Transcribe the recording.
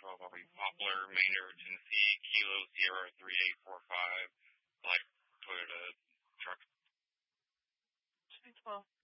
2012 Audi Poplar, Manor, Tennessee, Kilo Sierra 3845, like Toyota truck. 2012